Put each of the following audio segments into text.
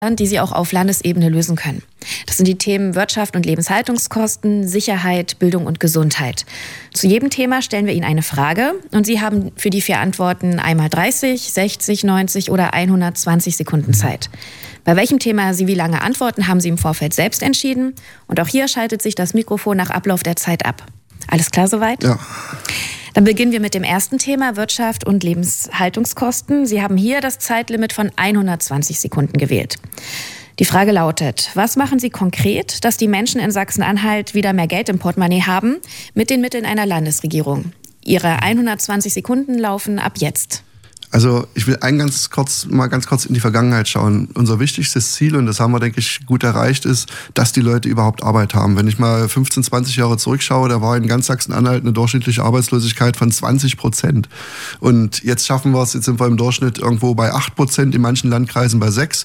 die Sie auch auf Landesebene lösen können. Das sind die Themen Wirtschaft und Lebenshaltungskosten, Sicherheit, Bildung und Gesundheit. Zu jedem Thema stellen wir Ihnen eine Frage und Sie haben für die 4 Antworten einmal 30, 60, 90 oder 120 Sekunden Zeit. Bei welchem Thema Sie wie lange antworten, haben Sie im Vorfeld selbst entschieden. Und auch hier schaltet sich das Mikrofon nach Ablauf der Zeit ab. Alles klar soweit? Ja. Dann beginnen wir mit dem ersten Thema, Wirtschaft und Lebenshaltungskosten. Sie haben hier das Zeitlimit von 120 Sekunden gewählt. Die Frage lautet, was machen Sie konkret, dass die Menschen in Sachsen-Anhalt wieder mehr Geld im Portemonnaie haben mit den Mitteln einer Landesregierung? Ihre 120 Sekunden laufen ab jetzt. Also ich will ganz kurz in die Vergangenheit schauen. Unser wichtigstes Ziel, und das haben wir, denke ich, gut erreicht, ist, dass die Leute überhaupt Arbeit haben. Wenn ich mal 15, 20 Jahre zurückschaue, da war in ganz Sachsen-Anhalt eine durchschnittliche Arbeitslosigkeit von 20%. Und jetzt schaffen wir es, jetzt sind wir im Durchschnitt irgendwo bei 8%, in manchen Landkreisen bei 6%,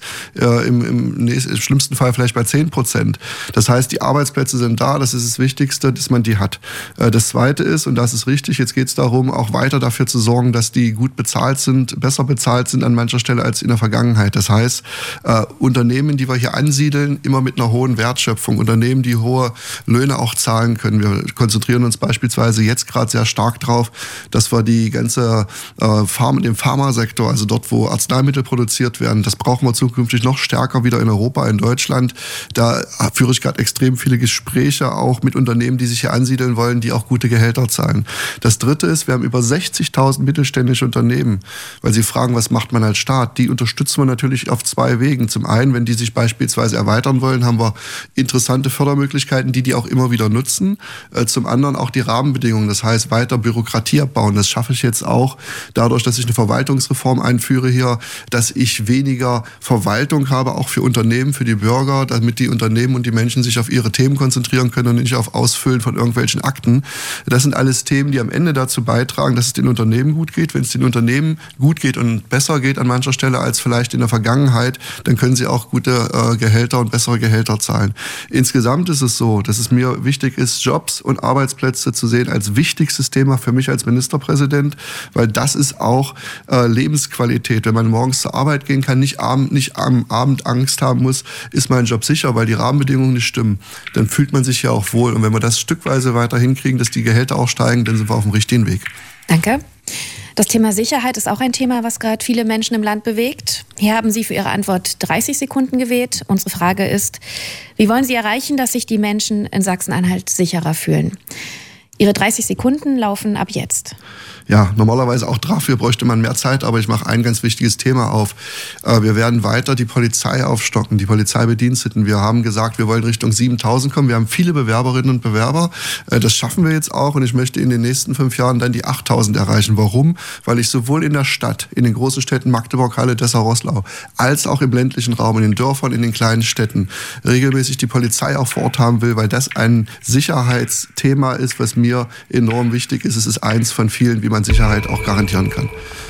im schlimmsten Fall vielleicht bei 10%. Das heißt, die Arbeitsplätze sind da, das ist das Wichtigste, dass man die hat. Das Zweite ist, und das ist richtig, jetzt geht es darum, auch weiter dafür zu sorgen, dass die gut bezahlt sind, besser bezahlt sind an mancher Stelle als in der Vergangenheit. Das heißt, Unternehmen, die wir hier ansiedeln, immer mit einer hohen Wertschöpfung, Unternehmen, die hohe Löhne auch zahlen können. Wir konzentrieren uns beispielsweise jetzt gerade sehr stark drauf, dass wir die ganze den Pharmasektor, also dort, wo Arzneimittel produziert werden, das brauchen wir zukünftig noch stärker wieder in Europa, in Deutschland. Da führe ich gerade extrem viele Gespräche auch mit Unternehmen, die sich hier ansiedeln wollen, die auch gute Gehälter zahlen. Das Dritte ist, wir haben über 60.000 mittelständische Unternehmen, weil Sie fragen, was macht man als Staat? Die unterstützen wir natürlich auf 2 Wegen. Zum einen, wenn die sich beispielsweise erweitern wollen, haben wir interessante Fördermöglichkeiten, die auch immer wieder nutzen. Zum anderen auch die Rahmenbedingungen, das heißt weiter Bürokratie abbauen. Das schaffe ich jetzt auch dadurch, dass ich eine Verwaltungsreform einführe hier, dass ich weniger Verwaltung habe, auch für Unternehmen, für die Bürger, damit die Unternehmen und die Menschen sich auf ihre Themen konzentrieren können und nicht auf Ausfüllen von irgendwelchen Akten. Das sind alles Themen, die am Ende dazu beitragen, dass es den Unternehmen gut geht. Wenn es den Unternehmen gut geht und besser geht an mancher Stelle als vielleicht in der Vergangenheit, dann können sie auch gute Gehälter und bessere Gehälter zahlen. Insgesamt ist es so, dass es mir wichtig ist, Jobs und Arbeitsplätze zu sehen als wichtigstes Thema für mich als Ministerpräsident, weil das ist auch Lebensqualität. Wenn man morgens zur Arbeit gehen kann, nicht am Abend Angst haben muss, ist mein Job sicher, weil die Rahmenbedingungen nicht stimmen. Dann fühlt man sich ja auch wohl. Und wenn wir das stückweise weiter hinkriegen, dass die Gehälter auch steigen, dann sind wir auf dem richtigen Weg. Danke. Das Thema Sicherheit ist auch ein Thema, was gerade viele Menschen im Land bewegt. Hier haben Sie für Ihre Antwort 30 Sekunden gewählt. Unsere Frage ist, wie wollen Sie erreichen, dass sich die Menschen in Sachsen-Anhalt sicherer fühlen? Ihre 30 Sekunden laufen ab jetzt. Ja, normalerweise auch dafür bräuchte man mehr Zeit, aber ich mache ein ganz wichtiges Thema auf. Wir werden weiter die Polizei aufstocken, die Polizeibediensteten. Wir haben gesagt, wir wollen Richtung 7.000 kommen. Wir haben viele Bewerberinnen und Bewerber. Das schaffen wir jetzt auch und ich möchte in den nächsten 5 Jahren dann die 8.000 erreichen. Warum? Weil ich sowohl in der Stadt, in den großen Städten Magdeburg, Halle, Dessau, Roßlau, als auch im ländlichen Raum, in den Dörfern, in den kleinen Städten regelmäßig die Polizei auch vor Ort haben will, weil das ein Sicherheitsthema ist, was mir enorm wichtig ist. Es ist eins von vielen, wie man Sicherheit auch garantieren kann.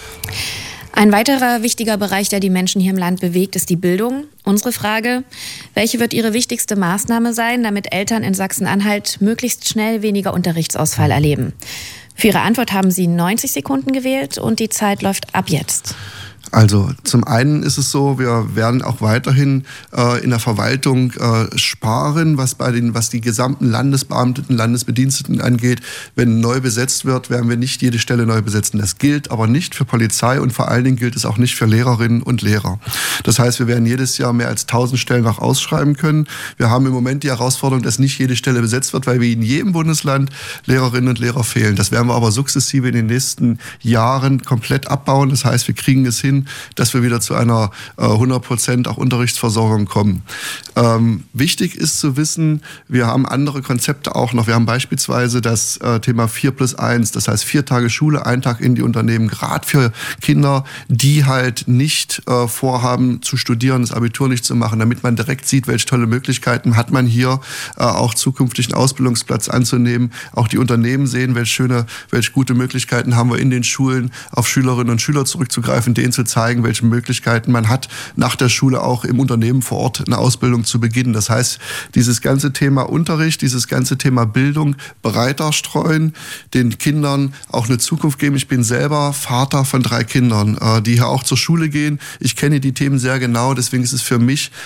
Ein weiterer wichtiger Bereich, der die Menschen hier im Land bewegt, ist die Bildung. Unsere Frage, welche wird Ihre wichtigste Maßnahme sein, damit Eltern in Sachsen-Anhalt möglichst schnell weniger Unterrichtsausfall erleben? Für Ihre Antwort haben Sie 90 Sekunden gewählt und die Zeit läuft ab jetzt. Also zum einen ist es so, wir werden auch weiterhin in der Verwaltung sparen, was die gesamten Landesbeamteten, Landesbediensteten angeht. Wenn neu besetzt wird, werden wir nicht jede Stelle neu besetzen. Das gilt aber nicht für Polizei und vor allen Dingen gilt es auch nicht für Lehrerinnen und Lehrer. Das heißt, wir werden jedes Jahr mehr als 1000 Stellen auch ausschreiben können. Wir haben im Moment die Herausforderung, dass nicht jede Stelle besetzt wird, weil wir in jedem Bundesland Lehrerinnen und Lehrer fehlen. Das werden wir aber sukzessive in den nächsten Jahren komplett abbauen. Das heißt, wir kriegen es hin, dass wir wieder zu einer 100% auch Unterrichtsversorgung kommen. Wichtig ist zu wissen, wir haben andere Konzepte auch noch. Wir haben beispielsweise das Thema 4+1, das heißt 4 Tage Schule, 1 Tag in die Unternehmen, gerade für Kinder, die halt nicht vorhaben zu studieren, das Abitur nicht zu machen, damit man direkt sieht, welche tolle Möglichkeiten hat man hier, auch zukünftig einen Ausbildungsplatz anzunehmen. Auch die Unternehmen sehen, welche gute Möglichkeiten haben wir in den Schulen, auf Schülerinnen und Schüler zurückzugreifen, denen zu zeigen, welche Möglichkeiten man hat, nach der Schule auch im Unternehmen vor Ort eine Ausbildung zu beginnen. Das heißt, dieses ganze Thema Unterricht, dieses ganze Thema Bildung breiter streuen, den Kindern auch eine Zukunft geben. Ich bin selber Vater von 3 Kindern, die hier auch zur Schule gehen. Ich kenne die Themen sehr genau, deswegen ist es für mich